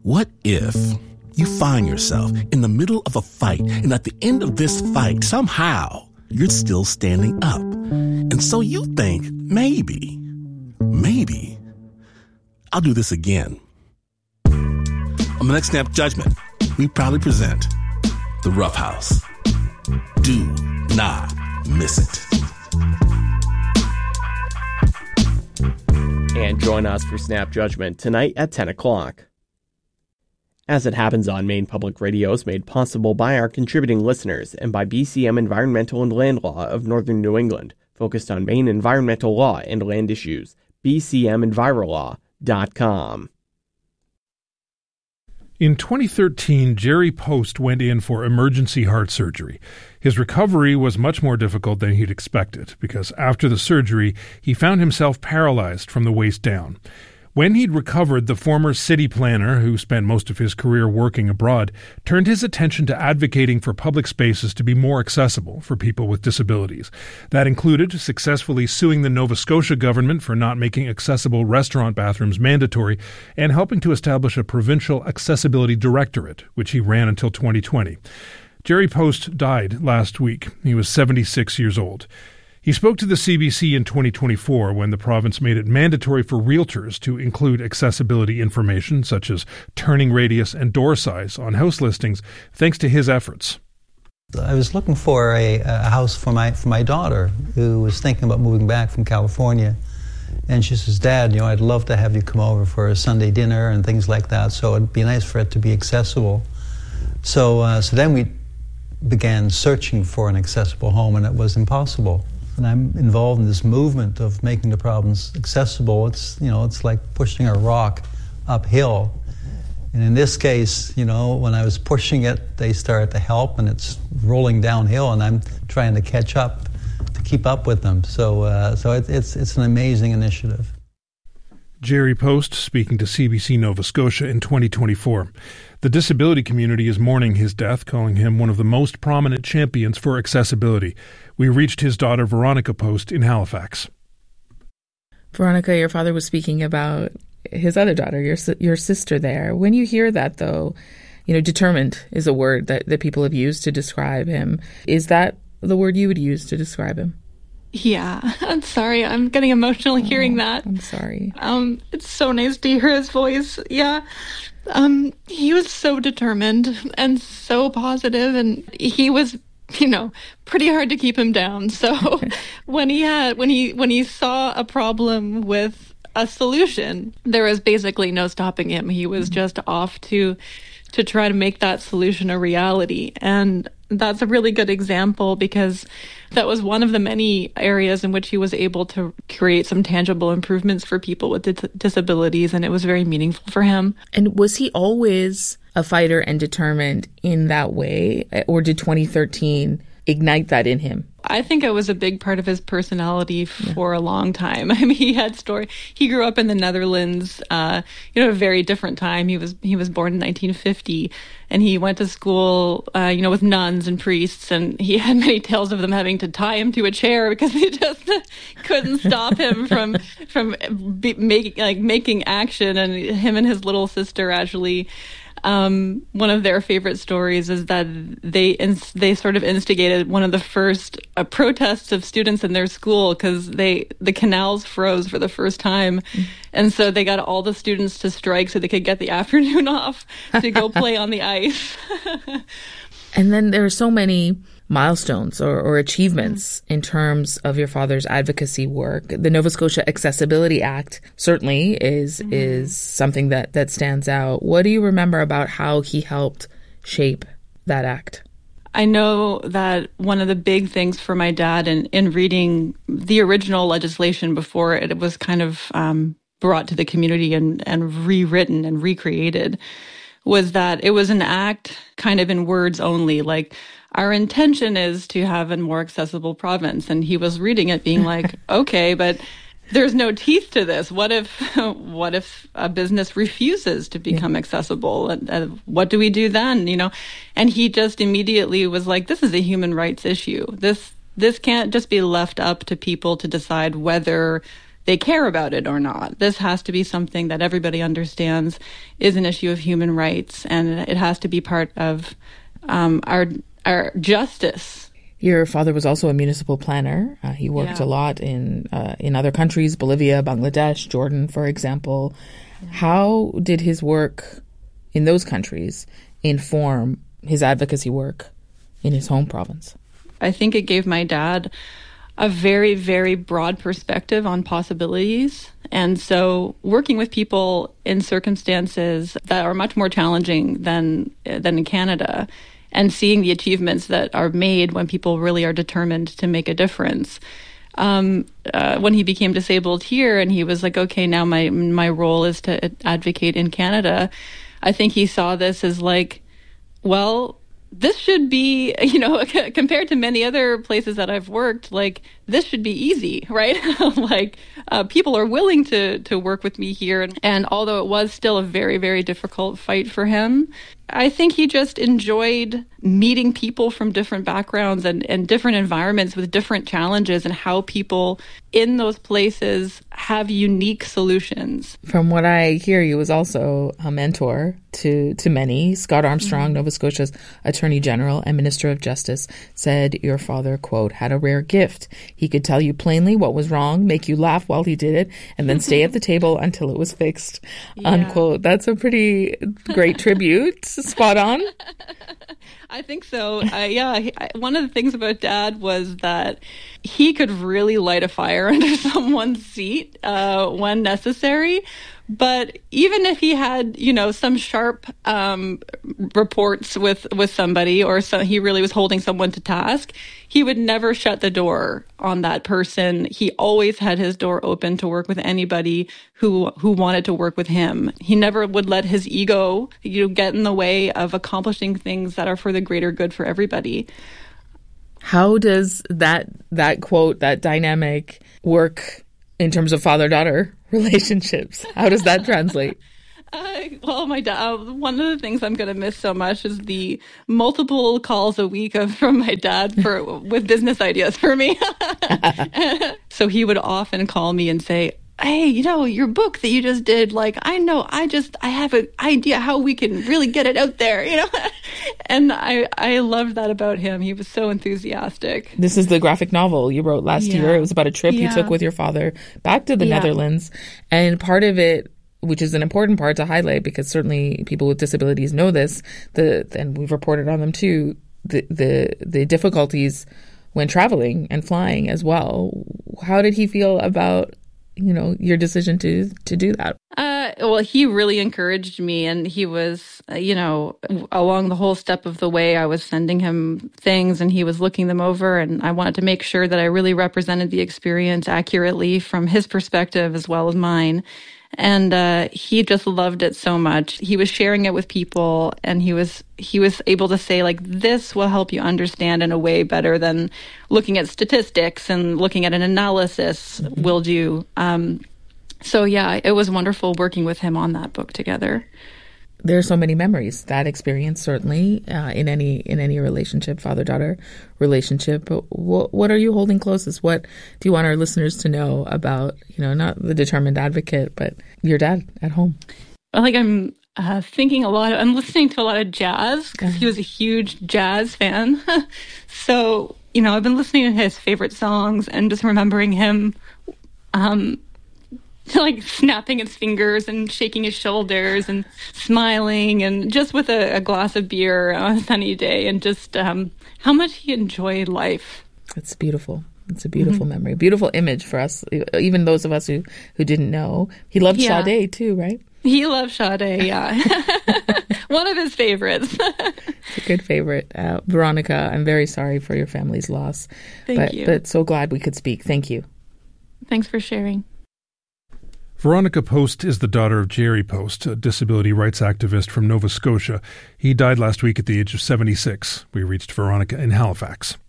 What if you find yourself in the middle of a fight, and at the end of this fight, somehow, you're still standing up? And so you think, maybe, I'll do this again. On the next Snap Judgment, we proudly present The Rough House. Do not miss it. And join us for Snap Judgment tonight at 10 o'clock. As It Happens on Maine Public Radio is made possible by our contributing listeners and by BCM Environmental and Land Law of Northern New England, focused on Maine environmental law and land issues. BCMEnvirolaw.com. In 2013, Jerry Post went in for emergency heart surgery. His recovery was much more difficult than he'd expected because after the surgery, he found himself paralyzed from the waist down. When he'd recovered, the former city planner, who spent most of his career working abroad, turned his attention to advocating for public spaces to be more accessible for people with disabilities. That included successfully suing the Nova Scotia government for not making accessible restaurant bathrooms mandatory and helping to establish a provincial accessibility directorate, which he ran until 2020. Jerry Post died last week. He was 76 years old. He spoke to the CBC in 2024 when the province made it mandatory for realtors to include accessibility information such as turning radius and door size on house listings, thanks to his efforts. I was looking for a house for my daughter who was thinking about moving back from California. And she says, Dad, I'd love to have you come over for a Sunday dinner and things like that, so it'd be nice for it to be accessible. So then we began searching for an accessible home, and it was impossible. And I'm involved in this movement of making the problems accessible. It's like pushing a rock uphill. And in this case, when I was pushing it, they started to help, and it's rolling downhill, and I'm trying to catch up, to keep up with them. So it's an amazing initiative. Jerry Post speaking to CBC Nova Scotia in 2024. The disability community is mourning his death, calling him one of the most prominent champions for accessibility. We reached his daughter, Veronica Post, in Halifax. Veronica, your father was speaking about his other daughter, your sister there. When you hear that, though, determined is a word that people have used to describe him. Is that the word you would use to describe him? Yeah, I'm sorry. I'm getting emotional hearing that. I'm sorry. It's so nice to hear his voice. Yeah. He was so determined and so positive, and he was, pretty hard to keep him down. So when he saw a problem with a solution, there was basically no stopping him. He was just off to try to make that solution a reality. And that's a really good example because that was one of the many areas in which he was able to create some tangible improvements for people with disabilities, and it was very meaningful for him. And was he always a fighter and determined in that way, or did 2013 ignite that in him? I think it was a big part of his personality for a long time. I mean, he grew up in the Netherlands, a very different time. He was born in 1950, and he went to school, with nuns and priests, and he had many tales of them having to tie him to a chair because they just couldn't stop him from making action. And him and his little sister actually. One of their favorite stories is that they sort of instigated one of the first protests of students in their school because the canals froze for the first time. And so they got all the students to strike so they could get the afternoon off to go play on the ice. And then there are so many milestones or achievements in terms of your father's advocacy work. The Nova Scotia Accessibility Act certainly is something that stands out. What do you remember about how he helped shape that act? I know that one of the big things for my dad in reading the original legislation before it was kind of brought to the community and rewritten and recreated was that it was an act kind of in words only, like, our intention is to have a more accessible province. And he was reading it being like, okay, but there's no teeth to this. What if a business refuses to become accessible? And what do we do then? And he just immediately was like, this is a human rights issue. This can't just be left up to people to decide whether they care about it or not. This has to be something that everybody understands is an issue of human rights, and it has to be part of our justice. Your father was also a municipal planner. He worked a lot in other countries, Bolivia, Bangladesh, Jordan, for example. How did his work in those countries inform his advocacy work in his home province? I think it gave my dad a very, very broad perspective on possibilities. And so working with people in circumstances that are much more challenging than in Canada, and seeing the achievements that are made when people really are determined to make a difference. When he became disabled here and he was like, okay, now my role is to advocate in Canada, I think he saw this as like, well, this should be, compared to many other places that I've worked, like, this should be easy, right? Like, people are willing to work with me here. And although it was still a very, very difficult fight for him, I think he just enjoyed meeting people from different backgrounds and different environments with different challenges, and how people in those places have unique solutions. From what I hear, he was also a mentor to many. Scott Armstrong, Nova Scotia's Attorney General and Minister of Justice, said your father, quote, had a rare gift. He could tell you plainly what was wrong, make you laugh while he did it, and then stay at the table until it was fixed, unquote. That's a pretty great tribute. Spot on. I think so. One of the things about Dad was that he could really light a fire under someone's seat when necessary. But even if he had, some sharp reports with somebody, or he really was holding someone to task, he would never shut the door on that person. He always had his door open to work with anybody who wanted to work with him. He never would let his ego, get in the way of accomplishing things that are for the greater good for everybody. How does that quote, that dynamic work in terms of father-daughter relationships? How does that translate? Well, my dad, one of the things I'm going to miss so much is the multiple calls a week from my dad with business ideas for me. So he would often call me and say, hey, your book that you just did, like, I have an idea how we can really get it out there, And I loved that about him. He was so enthusiastic. This is the graphic novel you wrote last year. It was about a trip you took with your father back to the Netherlands. And part of it, which is an important part to highlight, because certainly people with disabilities know this, and we've reported on them too, the difficulties when traveling and flying as well. How did he feel about your decision to do that? Well, he really encouraged me, and he was, along the whole step of the way, I was sending him things and he was looking them over, and I wanted to make sure that I really represented the experience accurately from his perspective as well as mine. And he just loved it so much. He was sharing it with people, and he was able to say, like, this will help you understand in a way better than looking at statistics and looking at an analysis will do. So yeah, it was wonderful working with him on that book together. There are so many memories, that experience, certainly, in any relationship, father-daughter relationship. But what are you holding closest? What do you want our listeners to know about, not the determined advocate, but your dad at home? Well, I'm thinking I'm listening to a lot of jazz, because he was a huge jazz fan. So, I've been listening to his favorite songs and just remembering him, like snapping his fingers and shaking his shoulders and smiling, and just with a glass of beer on a sunny day, and just how much he enjoyed life. It's beautiful. It's a beautiful memory, beautiful image for us, even those of us who didn't know. He loved Sade too, right? He loved Sade, yeah. One of his favorites. It's a good favorite. Veronica, I'm very sorry for your family's loss. Thank you. But so glad we could speak. Thank you. Thanks for sharing. Veronica Post is the daughter of Jerry Post, a disability rights activist from Nova Scotia. He died last week at the age of 76. We reached Veronica in Halifax.